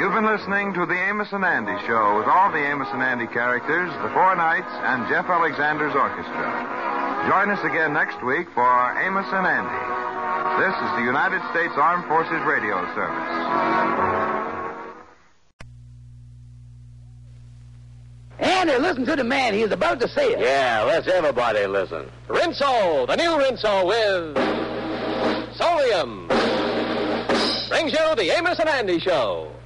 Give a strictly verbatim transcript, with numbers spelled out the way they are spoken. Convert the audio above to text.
You've been listening to the Amos and Andy Show with all the Amos and Andy characters, the Four Knights, and Jeff Alexander's orchestra. Join us again next week for Amos and Andy. This is the United States Armed Forces Radio Service. Andy, listen to the man. He is about to say it. Yeah, let's everybody listen. Rinso, the new Rinso with Solium, brings you the Amos and Andy Show.